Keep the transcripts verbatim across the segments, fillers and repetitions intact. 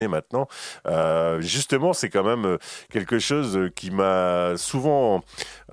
maintenant. Euh, justement, c'est quand même quelque chose qui m'a souvent...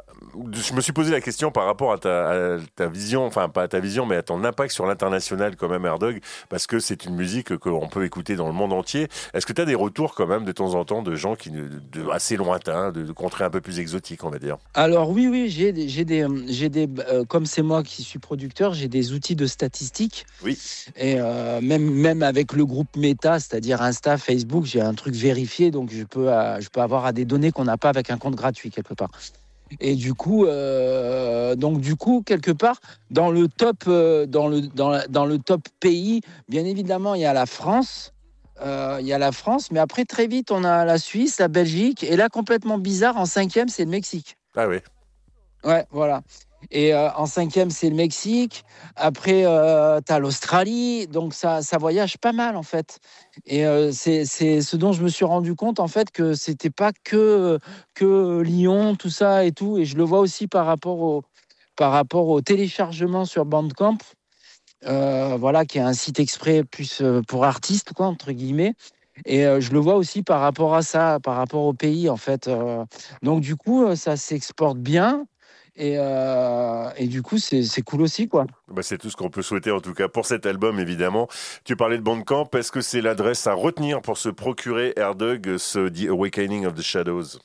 Je me suis posé la question par rapport à ta, à ta vision, enfin pas à ta vision, mais à ton impact sur l'international quand même, Air-Dog, parce que c'est une musique qu'on peut écouter dans le monde entier. Est-ce que tu as des retours quand même de temps en temps de gens qui, de, assez lointains, de, de contrées un peu plus exotiques, on va dire? Alors oui, oui, j'ai des, j'ai des, j'ai des euh, comme c'est moi qui suis producteur, j'ai des outils de statistiques. Oui. Et euh, même, même avec le groupe Meta, c'est-à-dire Insta, Facebook, j'ai un truc vérifié, donc je peux, euh, je peux avoir à des données qu'on n'a pas avec un compte gratuit quelque part. Et du coup, euh, donc du coup, quelque part, dans le top, euh, dans le, dans, la, dans le top pays, bien évidemment, il y a la France. Euh, il y a la France, mais après, très vite, on a la Suisse, la Belgique, et là, complètement bizarre, en cinquième, c'est le Mexique. Ah oui. Ouais, voilà. Et euh, en cinquième, c'est le Mexique. Après, euh, tu as l'Australie. Donc, ça, ça voyage pas mal, en fait. Et euh, c'est, c'est ce dont je me suis rendu compte, en fait, que c'était pas que, que Lyon, tout ça et tout. Et je le vois aussi par rapport au, par rapport au téléchargement sur Bandcamp, euh, voilà, qui est un site exprès plus euh, pour artistes, quoi, entre guillemets. Et euh, je le vois aussi par rapport à ça, par rapport au pays, en fait. Euh, donc, du coup, euh, ça s'exporte bien. Et, euh, et du coup, c'est, c'est cool aussi, quoi. Bah, c'est tout ce qu'on peut souhaiter, en tout cas, pour cet album, évidemment. Tu parlais de Bandcamp. Est-ce que c'est l'adresse à retenir pour se procurer, Air-Dog, ce The Awakening of the Shadows?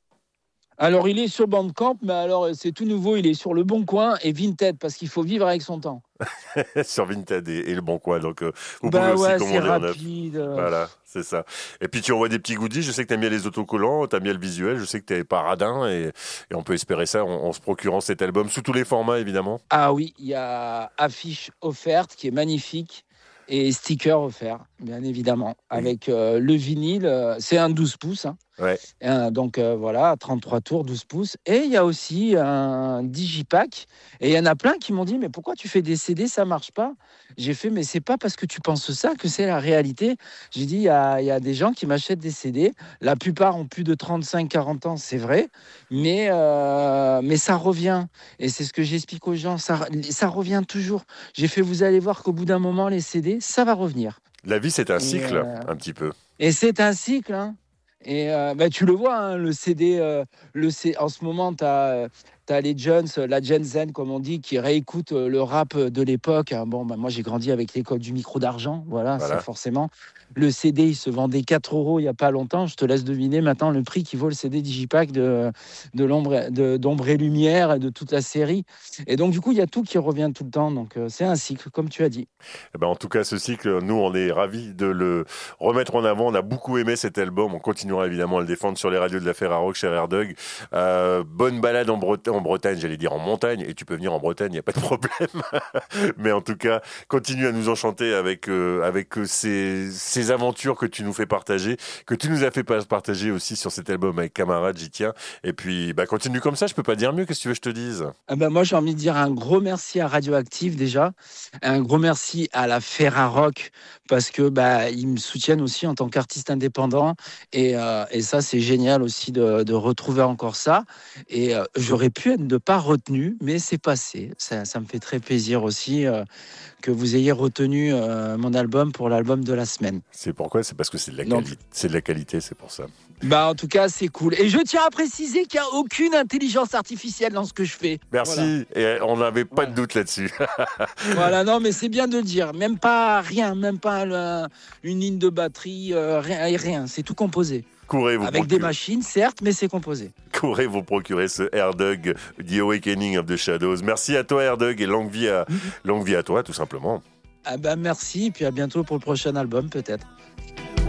Alors, il est sur Bandcamp, mais alors, c'est tout nouveau. Il est sur Le Bon Coin et Vinted, parce qu'il faut vivre avec son temps. Sur Vinted et, et Le Bon Coin. Donc, euh, vous bah pouvez ouais, aussi commander c'est en neuf. rapide. Euh... Voilà, c'est ça. Et puis, tu envoies des petits goodies. Je sais que tu aimes bien les autocollants, tu aimes bien le visuel. Je sais que tu n'es pas radin et, et on peut espérer ça en, en se procurant cet album sous tous les formats, évidemment. Ah oui, il y a affiche offerte qui est magnifique et sticker offert, bien évidemment, Oui. avec euh, le vinyle. Euh, c'est un douze pouces. Hein. Ouais. Euh, donc euh, voilà, trente-trois tours, douze pouces. Et il y a aussi un digipack. Et il y en a plein qui m'ont dit, mais pourquoi tu fais des C D, ça marche pas? J'ai fait, mais c'est pas parce que tu penses ça que c'est la réalité. J'ai dit, il y a, y a des gens qui m'achètent des C D. La plupart ont plus de trente-cinq quarante ans, c'est vrai. Mais, euh, mais ça revient. Et c'est ce que j'explique aux gens. Ça, ça revient toujours. J'ai fait, vous allez voir qu'au bout d'un moment, les C D, ça va revenir. La vie, c'est un Et, cycle, euh, un petit peu. Et c'est un cycle, hein. Et euh, bah, tu le vois, hein, le C D, euh, le C... en ce moment, tu as les Jones, la Gen Z, comme on dit, qui réécoutent euh, le rap de l'époque. Hein. Bon, bah, moi, j'ai grandi avec l'école du micro d'argent. Voilà, Voilà. c'est forcément. Le C D, il se vendait quatre euros il n'y a pas longtemps. Je te laisse deviner maintenant le prix qui vaut le C D Digipack de, de l'ombre, de, d'Ombre et Lumière et de toute la série. Et donc, du coup, il y a tout qui revient tout le temps. Donc, euh, c'est un cycle, comme tu as dit. Eh ben, en tout cas, ce cycle, nous, on est ravis de le remettre en avant. On a beaucoup aimé cet album. On continuera évidemment à le défendre sur les radios de la Ferrarock chez Air-Dog. Euh, bonne balade en, Breta- en Bretagne, j'allais dire en montagne. Et tu peux venir en Bretagne, il n'y a pas de problème. Mais en tout cas, continue à nous enchanter avec, euh, avec ces, ces aventures que tu nous fais partager, que tu nous as fait partager aussi sur cet album avec Camarade, j'y tiens. Et puis, bah, continue comme ça. Je peux pas dire mieux. Qu'est-ce que tu veux que je te dise? Ah ben moi, j'ai envie de dire un gros merci à Radioactive déjà. Un gros merci à la Ferrarock parce que bah, ils me soutiennent aussi en tant qu'artiste indépendant et, euh, et ça c'est génial aussi de, de retrouver encore ça et euh, j'aurais pu être de pas retenu mais c'est passé, ça, ça me fait très plaisir aussi euh, que vous ayez retenu euh, mon album pour l'album de la semaine. C'est pourquoi? C'est parce que c'est de la Donc, qualité, c'est de la qualité, c'est pour ça. bah en tout cas c'est cool et je tiens à préciser qu'il n'y a aucune intelligence artificielle dans ce que je fais. Merci, voilà. Et on n'avait pas Voilà. de doute là-dessus. Voilà, non, mais c'est bien de le dire. Même pas rien, même pas le- une ligne de batterie, euh, rien, rien. C'est tout composé. Courez vous Avec procurer. des machines, certes, mais c'est composé. Courez vous procurer ce Air-Dog, The Awakening of the Shadows. Merci à toi, Air-Dog, et longue vie à, longue vie à toi, tout simplement. Ah ben merci, puis à bientôt pour le prochain album, peut-être.